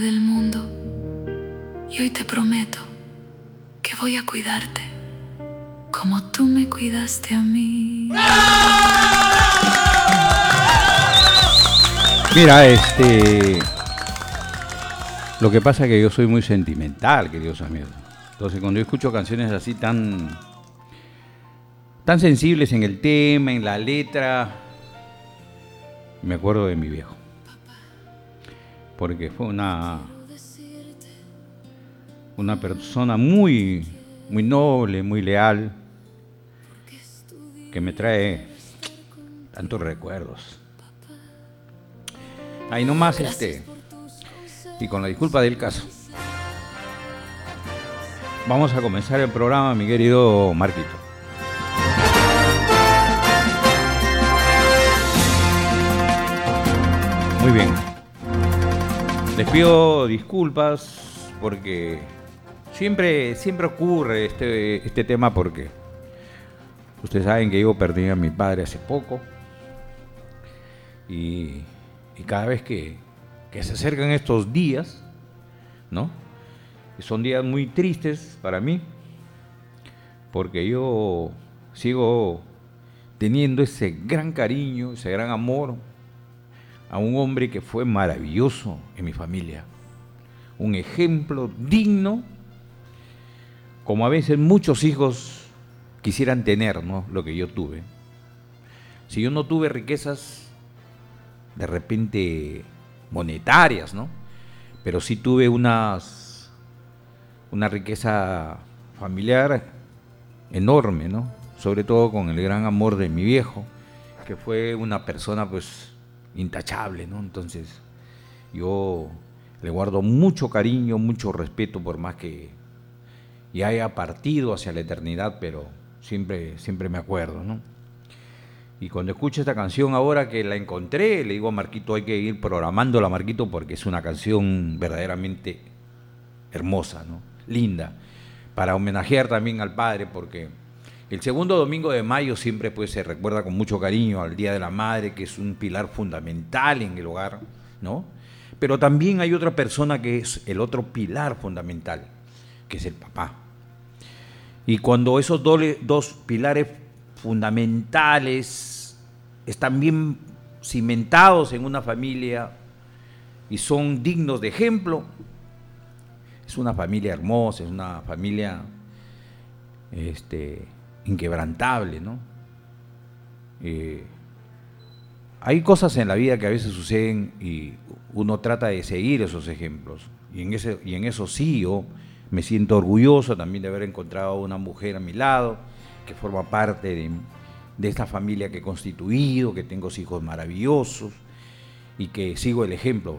del mundo, y hoy te prometo que voy a cuidarte como tú me cuidaste a mí. Mira, lo que pasa es que yo soy muy sentimental, queridos amigos. Entonces, cuando yo escucho canciones así tan sensibles en el tema, en la letra, me acuerdo de mi viejo. Porque fue una persona muy noble, muy leal, que me trae tantos recuerdos. Ahí nomás, y con la disculpa del caso, vamos a comenzar el programa, mi querido Marquito. Muy bien. Les pido disculpas porque siempre ocurre este tema, porque ustedes saben que yo perdí a mi padre hace poco y cada vez que se acercan estos días, ¿no? Y son días muy tristes para mí, porque yo sigo teniendo ese gran cariño, ese gran amor a un hombre que fue maravilloso en mi familia, un ejemplo digno, como a veces muchos hijos quisieran tener, ¿no? Lo que yo tuve. Si yo no tuve riquezas de repente monetarias, ¿no? Pero sí tuve una riqueza familiar enorme, ¿no? Sobre todo con el gran amor de mi viejo, que fue una persona pues intachable, ¿no? Entonces yo le guardo mucho cariño, mucho respeto, por más que ya haya partido hacia la eternidad, pero siempre me acuerdo, ¿no? Y cuando escucho esta canción ahora que la encontré, le digo a Marquito, hay que ir programándola, Marquito, porque es una canción verdaderamente hermosa, ¿no? Linda, para homenajear también al padre, porque el segundo domingo de mayo siempre pues se recuerda con mucho cariño al Día de la Madre, que es un pilar fundamental en el hogar, ¿no? Pero también hay otra persona que es el otro pilar fundamental, que es el papá. Y cuando esos dos pilares fundamentales están bien cimentados en una familia y son dignos de ejemplo, es una familia hermosa, es una familia inquebrantable, ¿no? Hay cosas en la vida que a veces suceden y uno trata de seguir esos ejemplos, y en eso sí yo me siento orgulloso también de haber encontrado una mujer a mi lado que forma parte de esta familia que he constituido, que tengo hijos maravillosos y que sigo el ejemplo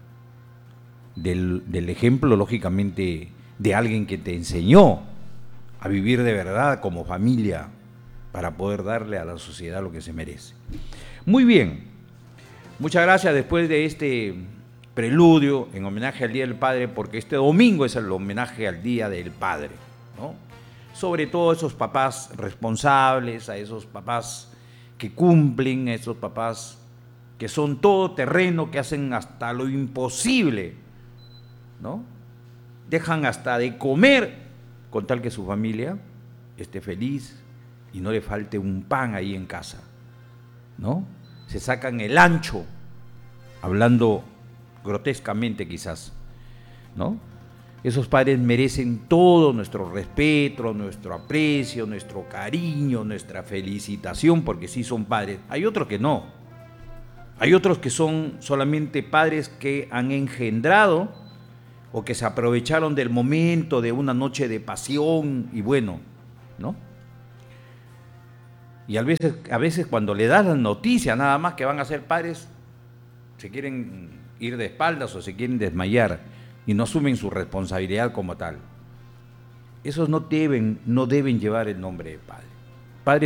del ejemplo, lógicamente, de alguien que te enseñó a vivir de verdad como familia para poder darle a la sociedad lo que se merece. Muy bien, muchas gracias después de este preludio en homenaje al Día del Padre, porque este domingo es el homenaje al Día del Padre, ¿no? Sobre todo a esos papás responsables, a esos papás que cumplen, a esos papás que son todoterreno, que hacen hasta lo imposible, ¿no? Dejan hasta de comer con tal que su familia esté feliz y no le falte un pan ahí en casa, ¿no? Se sacan el ancho, hablando grotescamente quizás, ¿no? Esos padres merecen todo nuestro respeto, nuestro aprecio, nuestro cariño, nuestra felicitación, porque sí son padres. Hay otros que no. Hay otros que son solamente padres que han engendrado o que se aprovecharon del momento de una noche de pasión y bueno, ¿no? Y a veces cuando le das la noticia nada más que van a ser padres, se quieren ir de espaldas o se quieren desmayar y no asumen su responsabilidad como tal. Esos no deben llevar el nombre de padre. Padre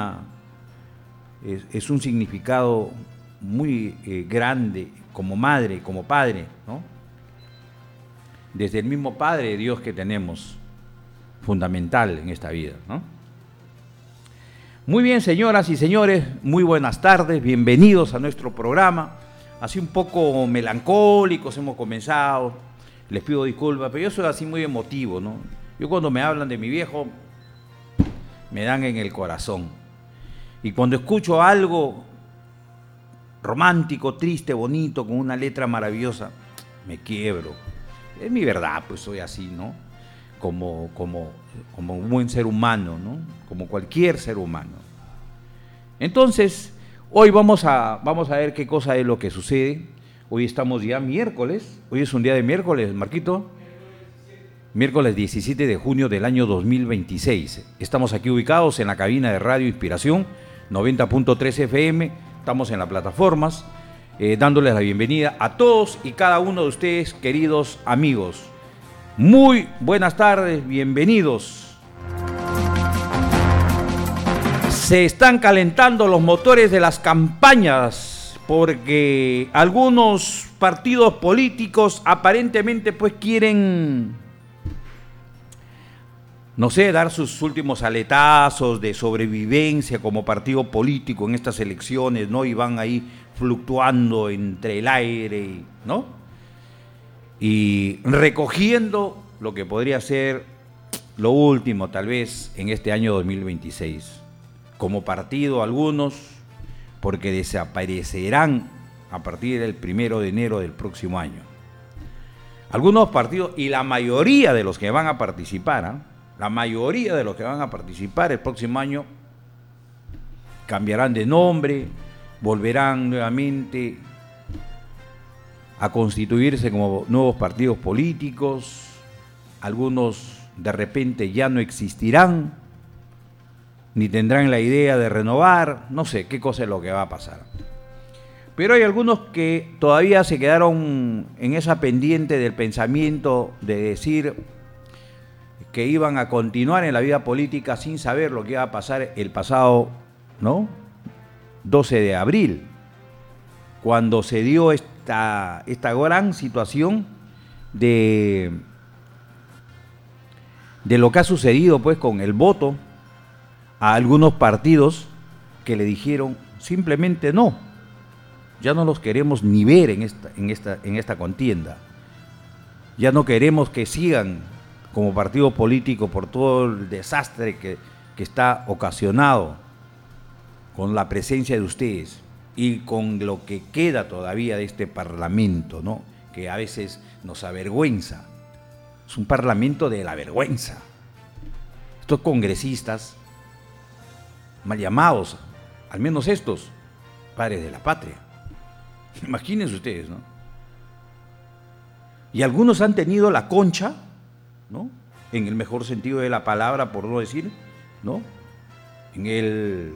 es un significado muy grande, como madre, como padre, ¿no? Desde el mismo Padre Dios que tenemos, fundamental en esta vida, ¿no? Muy bien, señoras y señores, muy buenas tardes, bienvenidos a nuestro programa, así un poco melancólicos hemos comenzado. Les pido disculpas, pero yo soy así muy emotivo, ¿no? Yo cuando me hablan de mi viejo, me dan en el corazón. Y cuando escucho algo romántico, triste, bonito, con una letra maravillosa, me quiebro. Es mi verdad, pues soy así, ¿no? Como un buen ser humano, ¿no? Como cualquier ser humano. Entonces, hoy vamos a ver qué cosa es lo que sucede. Hoy estamos ya miércoles. Hoy es un día de miércoles, Marquito. Miércoles 17 de junio del año 2026. Estamos aquí ubicados en la cabina de Radio Inspiración, 90.3 FM. Estamos en las plataformas, dándoles la bienvenida a todos y cada uno de ustedes, queridos amigos. Muy buenas tardes, bienvenidos. Se están calentando los motores de las campañas porque algunos partidos políticos aparentemente pues quieren, no sé, dar sus últimos aletazos de sobrevivencia como partido político en estas elecciones, ¿no? Y van ahí fluctuando entre el aire, ¿no? Y recogiendo lo que podría ser lo último, tal vez, en este año 2026. Como partido, algunos, porque desaparecerán a partir del 1 de enero del próximo año. Algunos partidos, y la mayoría de los que van a participar, ¿eh? La mayoría de los que van a participar el próximo año cambiarán de nombre, volverán nuevamente a constituirse como nuevos partidos políticos, algunos de repente ya no existirán, ni tendrán la idea de renovar, no sé qué cosa es lo que va a pasar. Pero hay algunos que todavía se quedaron en esa pendiente del pensamiento de decir que iban a continuar en la vida política sin saber lo que iba a pasar el pasado, ¿no? 12 de abril, cuando se dio esta gran situación de lo que ha sucedido pues con el voto a algunos partidos que le dijeron simplemente no, ya no los queremos ni ver en esta contienda, ya no queremos que sigan como partido político por todo el desastre que está ocasionado con la presencia de ustedes y con lo que queda todavía de este parlamento, ¿no? Que a veces nos avergüenza. Es un parlamento de la vergüenza. Estos congresistas, mal llamados, al menos estos, padres de la patria. Imagínense ustedes, ¿no? Y algunos han tenido la concha, ¿no? En el mejor sentido de la palabra, por no decir, ¿no? En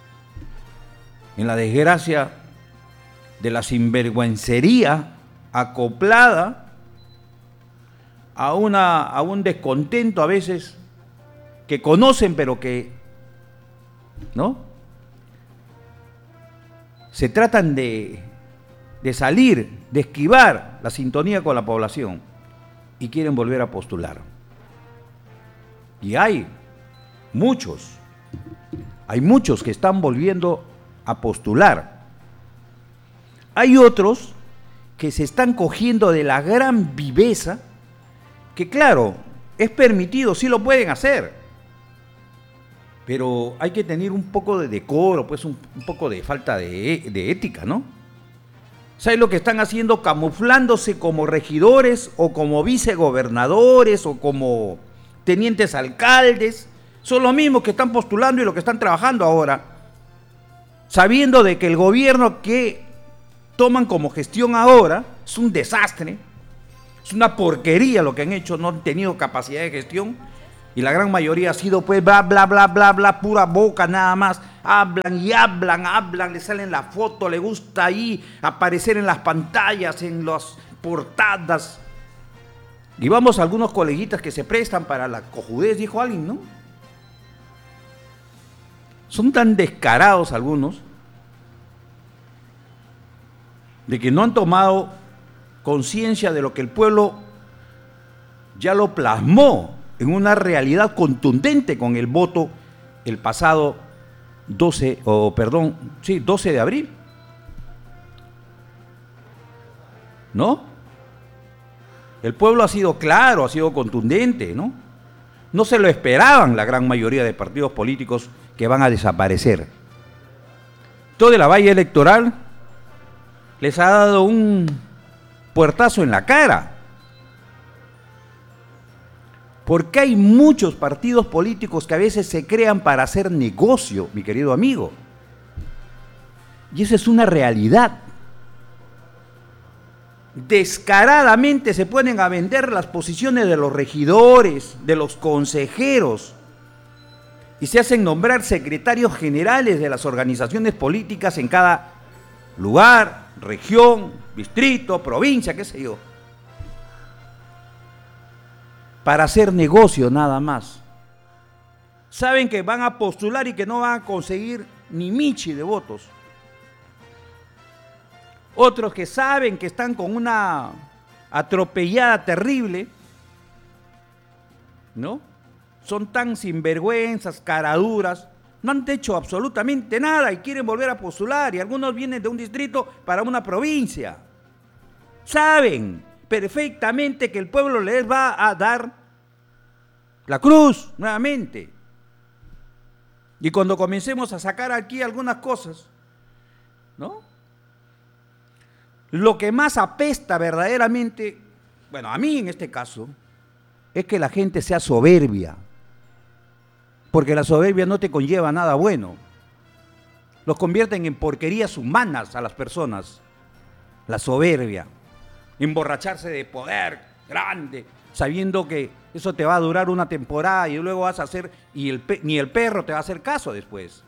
la desgracia de la sinvergüencería acoplada a un descontento a veces que conocen, pero que, ¿no? Se tratan de salir, de esquivar la sintonía con la población y quieren volver a postular. Y hay muchos que están volviendo a postular. Hay otros que se están cogiendo de la gran viveza, que claro, es permitido, sí lo pueden hacer, pero hay que tener un poco de decoro, pues un poco de falta de ética, ¿no? ¿Sabes lo que están haciendo? Camuflándose como regidores o como vicegobernadores o como tenientes alcaldes. Son los mismos que están postulando y los que están trabajando ahora, sabiendo de que el gobierno que toman como gestión ahora es un desastre, es una porquería lo que han hecho, no han tenido capacidad de gestión y la gran mayoría ha sido pues bla, bla, bla, bla, bla, pura boca nada más, hablan y hablan, le salen la foto, le gusta ahí aparecer en las pantallas, en las portadas. Y vamos a algunos coleguitas que se prestan para la cojudez, dijo alguien, ¿no? Son tan descarados algunos de que no han tomado conciencia de lo que el pueblo ya lo plasmó en una realidad contundente con el voto el pasado 12 de abril. ¿no? El pueblo ha sido claro, ha sido contundente, ¿no? No se lo esperaban la gran mayoría de partidos políticos que van a desaparecer. Toda la valla electoral les ha dado un puertazo en la cara. Porque hay muchos partidos políticos que a veces se crean para hacer negocio, mi querido amigo. Y esa es una realidad. Descaradamente se ponen a vender las posiciones de los regidores, de los consejeros, y se hacen nombrar secretarios generales de las organizaciones políticas en cada lugar, región, distrito, provincia, qué sé yo, para hacer negocio nada más. Saben que van a postular y que no van a conseguir ni michi de votos. Otros que saben que están con una atropellada terrible, ¿no? Son tan sinvergüenzas, caraduras, no han hecho absolutamente nada y quieren volver a postular, y algunos vienen de un distrito para una provincia. Saben perfectamente que el pueblo les va a dar la cruz nuevamente. Y cuando comencemos a sacar aquí algunas cosas, ¿no? Lo que más apesta verdaderamente, bueno, a mí en este caso, es que la gente sea soberbia. Porque la soberbia no te conlleva nada bueno. Los convierten en porquerías humanas a las personas. La soberbia. Emborracharse de poder grande, sabiendo que eso te va a durar una temporada y luego vas a hacer, y ni el perro te va a hacer caso después.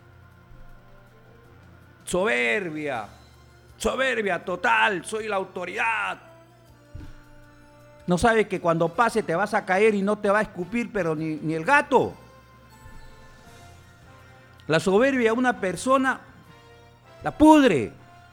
Soberbia. Soberbia total, soy la autoridad. No sabes que cuando pase te vas a caer y no te va a escupir, pero ni el gato. La soberbia a una persona la pudre.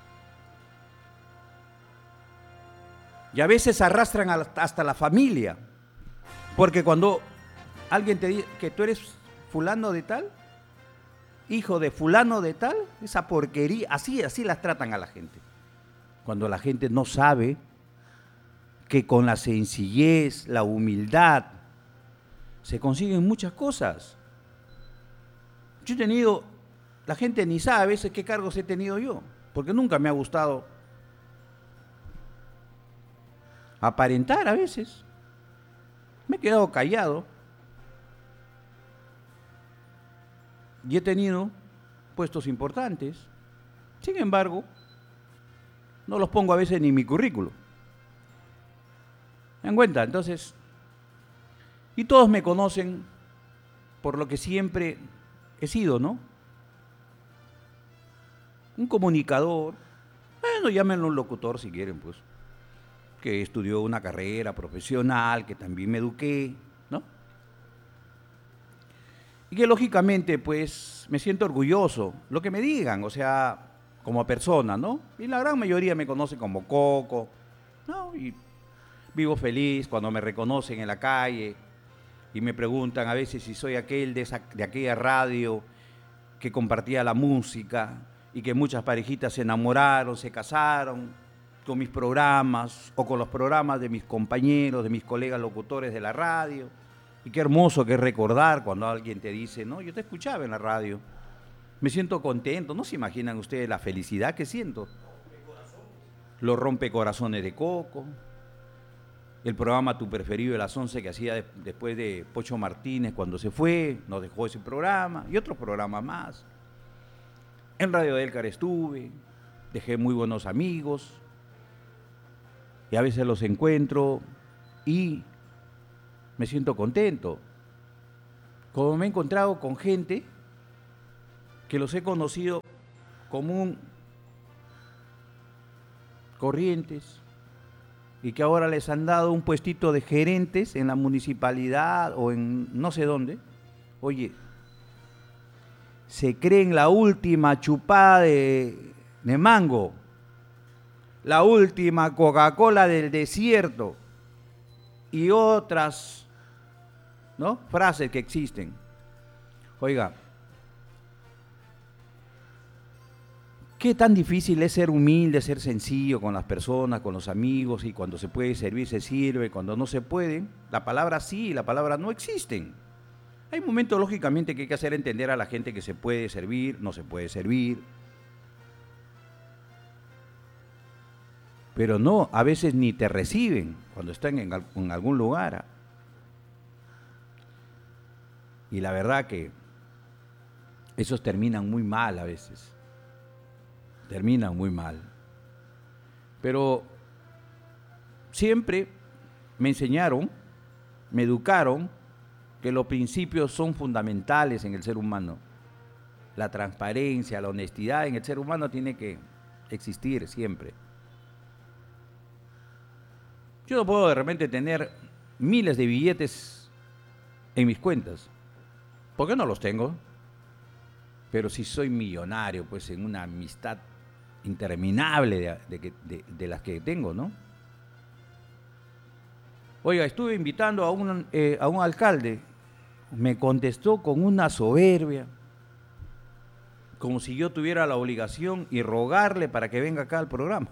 Y a veces arrastran hasta la familia. Porque cuando alguien te dice que tú eres fulano de tal, hijo de fulano de tal, esa porquería, así las tratan a la gente. Cuando la gente no sabe que con la sencillez, la humildad, se consiguen muchas cosas. Yo he tenido, la gente ni sabe a veces qué cargos he tenido yo, porque nunca me ha gustado aparentar a veces. Me he quedado callado. Y he tenido puestos importantes. Sin embargo, no los pongo a veces ni en mi currículo. ¿Me dan cuenta? Entonces, y todos me conocen por lo que siempre he sido, ¿no? Un comunicador, bueno, llámenlo un locutor si quieren, pues, que estudió una carrera profesional, que también me eduqué, ¿no? Y que lógicamente, pues, me siento orgulloso, lo que me digan, o sea, como persona, ¿no? Y la gran mayoría me conoce como Coco, ¿no? Y vivo feliz cuando me reconocen en la calle y me preguntan a veces si soy aquel de aquella radio que compartía la música y que muchas parejitas se enamoraron, se casaron con mis programas o con los programas de mis compañeros, de mis colegas locutores de la radio. Y qué hermoso que es recordar cuando alguien te dice, no, yo te escuchaba en la radio, me siento contento. No se imaginan ustedes la felicidad que siento. Los rompecorazones de Coco, el programa Tu Preferido de las 11 que hacía después de Pocho Martínez cuando se fue, nos dejó ese programa y otros programas más. En Radio Delcar estuve, dejé muy buenos amigos y a veces los encuentro y me siento contento. Como me he encontrado con gente que los he conocido común, corrientes, y que ahora les han dado un puestito de gerentes en la municipalidad o en no sé dónde. Oye, se creen la última chupada de mango, la última Coca-Cola del desierto y otras, ¿no?, frases que existen. Oiga, ¿Qué tan difícil es ser humilde, ser sencillo con las personas, con los amigos, y cuando se puede servir se sirve, cuando no se puede, la palabra sí y la palabra no existen? Hay momentos, lógicamente, que hay que hacer entender a la gente que se puede servir, no se puede servir. Pero no, a veces ni te reciben cuando están en algún lugar. Y la verdad que esos terminan muy mal a veces. Terminan muy mal. Pero siempre me enseñaron, me educaron, que los principios son fundamentales en el ser humano. La transparencia, la honestidad en el ser humano tiene que existir siempre. Yo no puedo de repente tener miles de billetes en mis cuentas. ¿Por qué no los tengo? Pero si soy millonario, pues en una amistad interminable de las que tengo, ¿no? Oiga, estuve invitando a un alcalde, me contestó con una soberbia, como si yo tuviera la obligación y rogarle para que venga acá al programa.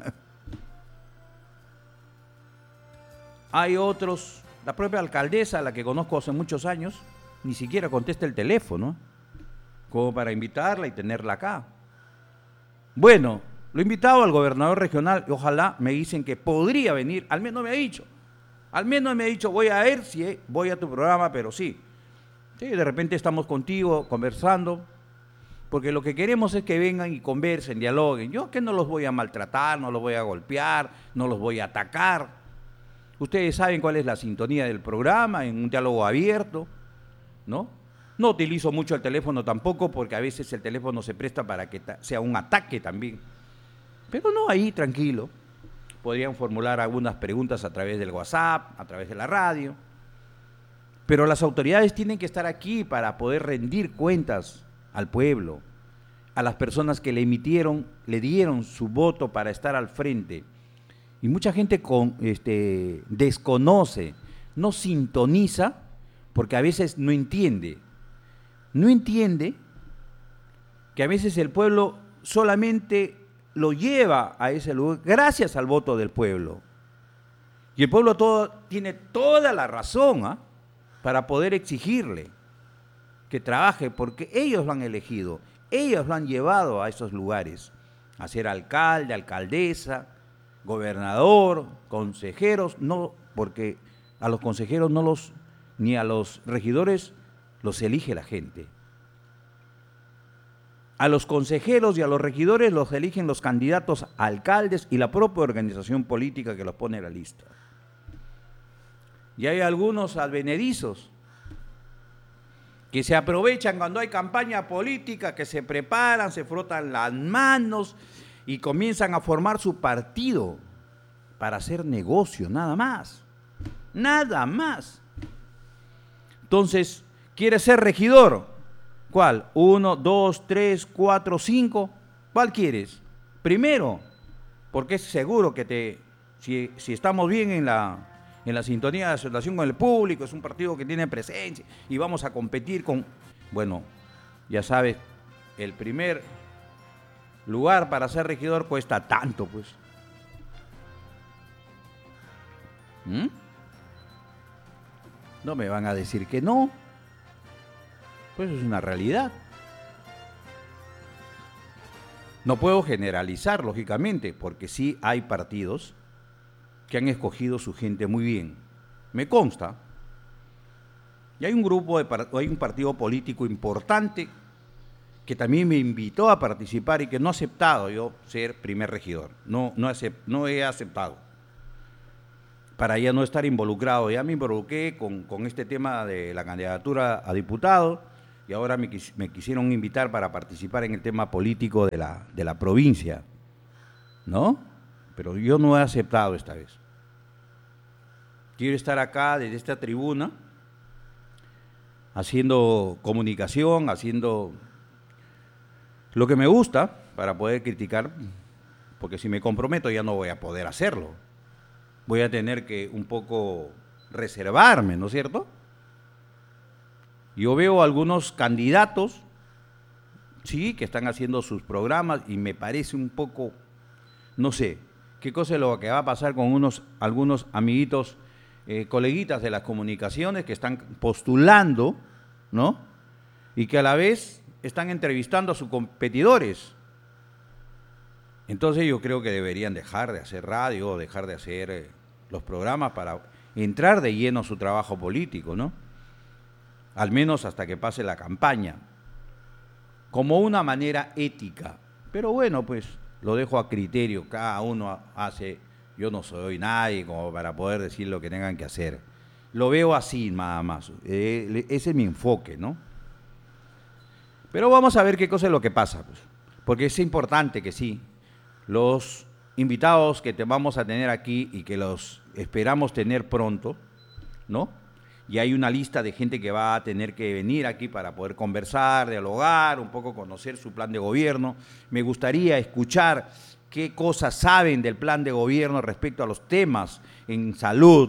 Hay otros, la propia alcaldesa, la que conozco hace muchos años, ni siquiera contesta el teléfono, como para invitarla y tenerla acá. Bueno, lo he invitado al gobernador regional y ojalá me dicen que podría venir, al menos me ha dicho, voy a ver si voy a tu programa, pero sí, de repente estamos contigo conversando, porque lo que queremos es que vengan y conversen, dialoguen. Yo que no los voy a maltratar, no los voy a golpear, no los voy a atacar. Ustedes saben cuál es la sintonía del programa, en un diálogo abierto, ¿no? No utilizo mucho el teléfono tampoco, porque a veces el teléfono se presta para que sea un ataque también. Pero no, ahí tranquilo. Podrían formular algunas preguntas a través del WhatsApp, a través de la radio. Pero las autoridades tienen que estar aquí para poder rendir cuentas al pueblo, a las personas que le dieron su voto para estar al frente. Y mucha gente desconoce, no sintoniza, porque a veces no entiende que a veces el pueblo solamente lo lleva a ese lugar gracias al voto del pueblo. Y el pueblo tiene toda la razón para poder exigirle que trabaje, porque ellos lo han elegido, ellos lo han llevado a esos lugares, a ser alcalde, alcaldesa, gobernador, consejeros, no, porque a los consejeros ni a los regidores los elige la gente. A los consejeros y a los regidores los eligen los candidatos a alcaldes y la propia organización política que los pone en la lista. Y hay algunos advenedizos que se aprovechan cuando hay campaña política, que se preparan, se frotan las manos y comienzan a formar su partido para hacer negocio, nada más. Nada más. Entonces, ¿quieres ser regidor? ¿Cuál? 1, 2, 3, 4, 5. ¿Cuál quieres? Primero, porque es seguro que si estamos bien en la sintonía de asociación con el público, es un partido que tiene presencia y vamos a competir con, bueno, ya sabes, el primer lugar para ser regidor cuesta tanto, pues. No me van a decir que no. Pues es una realidad. No puedo generalizar, lógicamente, porque sí hay partidos que han escogido su gente muy bien. Me consta. Y hay un partido político importante que también me invitó a participar y que no he aceptado yo ser primer regidor. No he aceptado. Para ya no estar involucrado. Ya me involucré con este tema de la candidatura a diputado y ahora me quisieron invitar para participar en el tema político de la provincia, ¿no? Pero yo no he aceptado esta vez. Quiero estar acá desde esta tribuna haciendo comunicación, haciendo lo que me gusta para poder criticar, porque si me comprometo ya no voy a poder hacerlo. Voy a tener que un poco reservarme, ¿no es cierto? Yo veo algunos candidatos sí, que están haciendo sus programas y me parece un poco, no sé, qué cosa es lo que va a pasar con algunos amiguitos, coleguitas de las comunicaciones que están postulando, ¿no? Y que a la vez están entrevistando a sus competidores. Entonces yo creo que deberían dejar de hacer radio, dejar de hacer los programas para entrar de lleno a su trabajo político, ¿no? Al menos hasta que pase la campaña, como una manera ética. Pero bueno, pues lo dejo a criterio, cada uno hace, yo no soy nadie como para poder decir lo que tengan que hacer. Lo veo así nada más, ese es mi enfoque, ¿no? Pero vamos a ver qué cosa es lo que pasa, pues, porque es importante que sí, los invitados que te vamos a tener aquí y que los esperamos tener pronto, ¿no? Y hay una lista de gente que va a tener que venir aquí para poder conversar, dialogar, un poco conocer su plan de gobierno. Me gustaría escuchar qué cosas saben del plan de gobierno respecto a los temas en salud,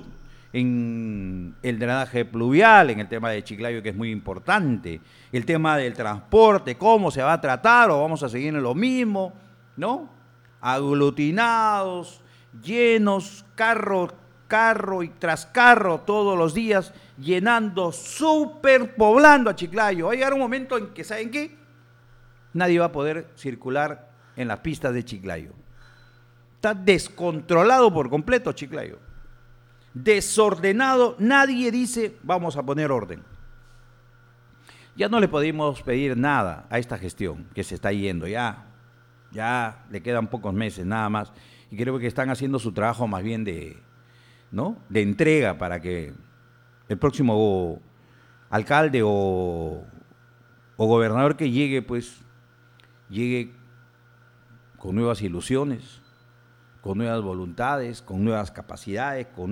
en el drenaje pluvial, en el tema de Chiclayo, que es muy importante, el tema del transporte, cómo se va a tratar o vamos a seguir en lo mismo, ¿no? Aglutinados, llenos, carro y tras carro todos los días, llenando, superpoblando a Chiclayo. Va a llegar un momento en que, ¿saben qué? Nadie va a poder circular en las pistas de Chiclayo. Está descontrolado por completo Chiclayo. Desordenado, nadie dice, vamos a poner orden. Ya no le podemos pedir nada a esta gestión que se está yendo, ya le quedan pocos meses nada más, y creo que están haciendo su trabajo más bien de entrega para que el próximo alcalde o gobernador que llegue, pues, llegue con nuevas ilusiones, con nuevas voluntades, con nuevas capacidades, con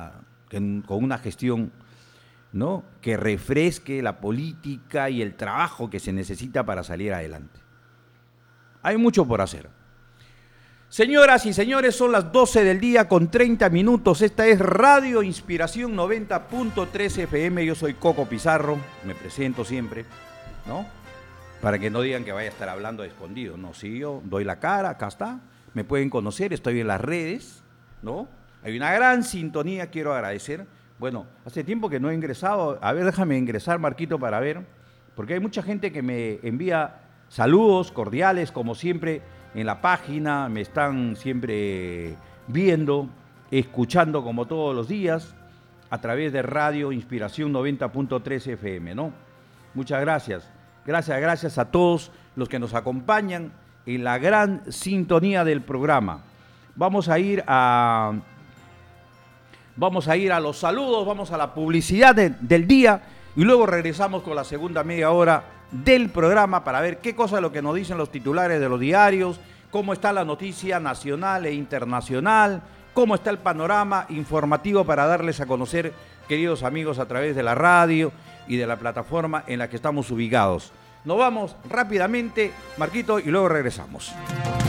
una gestión, ¿no?, que refresque la política y el trabajo que se necesita para salir adelante. Hay mucho por hacer. Señoras y señores, son las 12 del día con 30 minutos. Esta es Radio Inspiración 90.3 FM. Yo soy Coco Pizarro, me presento siempre, ¿no? Para que no digan que vaya a estar hablando de escondido. No, si yo doy la cara, acá está. Me pueden conocer, estoy en las redes, ¿no? Hay una gran sintonía, quiero agradecer. Bueno, hace tiempo que no he ingresado. A ver, déjame ingresar, Marquito, para ver. Porque hay mucha gente que me envía saludos cordiales, como siempre, en la página. Me están siempre viendo, escuchando como todos los días, a través de Radio Inspiración 90.3 FM, ¿no? Muchas gracias. Gracias a todos los que nos acompañan en la gran sintonía del programa. Vamos a ir a los saludos, vamos a la publicidad del día y luego regresamos con la segunda media hora del programa para ver qué cosa es lo que nos dicen los titulares de los diarios, cómo está la noticia nacional e internacional, cómo está el panorama informativo para darles a conocer, queridos amigos, a través de la radio y de la plataforma en la que estamos ubicados. Nos vamos rápidamente, Marquito, y luego regresamos.